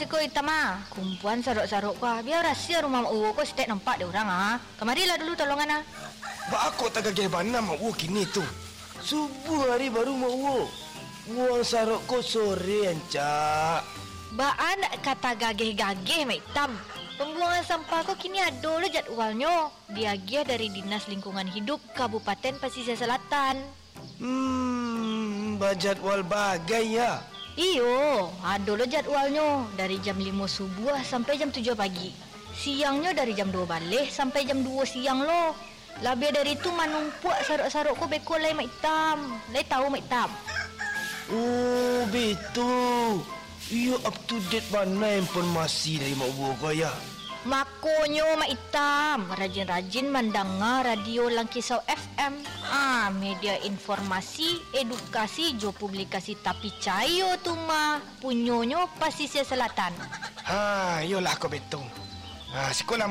siko hitam kumpulan saruk-saruk ko. Biar rahsia rumah mak ko setiap nampak dia orang Kemarilah dulu tolongan Ba aku tak gagah mana mak kini tu. Subuh hari baru mak buang saruk ko sore ancak. Baan kata gageh-gageh mak hitam. Pembuangan sampah ko kini ada jadwalnya. Diagih dari Dinas Lingkungan Hidup Kabupaten Pasisir Selatan. Jadwal bagai ya. Iyo, ada jadwalnya dari jam 5 subuh sampai jam 7 pagi. Siangnya dari jam 2 balik sampai jam 2 siang loh. Lebih dari itu manumpuk saruk-saruk ko beko lai mak hitam. Lai tahu mak hitam. Oh, betul. Iyo up to date mana informasi dari mak buah kau ya. Makonyo mak hitam. Rajin-rajin mendengar radio Langkisau FM. Media informasi, edukasi, jo publikasi tapi cayo tu punyonyo Pasisir Selatan. Yolah kau betul. Sekolah